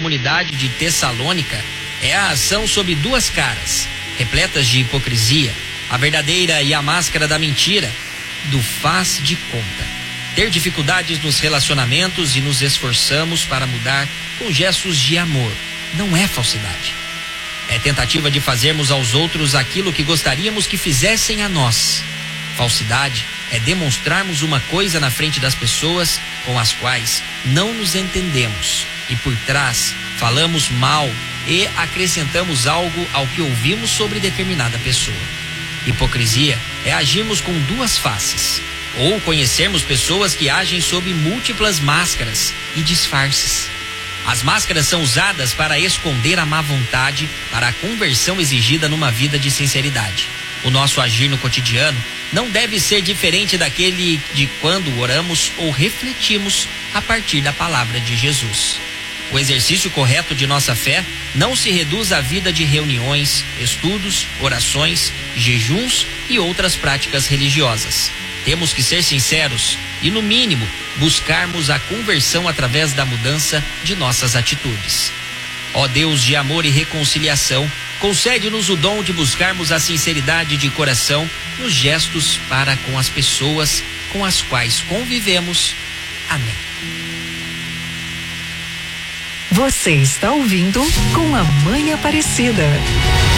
comunidade de Tessalônica é a ação sob duas caras, repletas de hipocrisia, a verdadeira e a máscara da mentira, do faz de conta. Ter dificuldades nos relacionamentos e nos esforçamos para mudar com gestos de amor. Não é falsidade. É tentativa de fazermos aos outros aquilo que gostaríamos que fizessem a nós. Falsidade é demonstrarmos uma coisa na frente das pessoas com as quais não nos entendemos e por trás falamos mal e acrescentamos algo ao que ouvimos sobre determinada pessoa. Hipocrisia é agirmos com duas faces, ou conhecermos pessoas que agem sob múltiplas máscaras e disfarces. As máscaras são usadas para esconder a má vontade para a conversão exigida numa vida de sinceridade. O nosso agir no cotidiano não deve ser diferente daquele de quando oramos ou refletimos a partir da palavra de Jesus. O exercício correto de nossa fé não se reduz à vida de reuniões, estudos, orações, jejuns e outras práticas religiosas. Temos que ser sinceros e, no mínimo, buscarmos a conversão através da mudança de nossas atitudes. Ó Deus de amor e reconciliação, concede-nos o dom de buscarmos a sinceridade de coração nos gestos para com as pessoas com as quais convivemos. Amém. Você está ouvindo Com a Mãe Aparecida.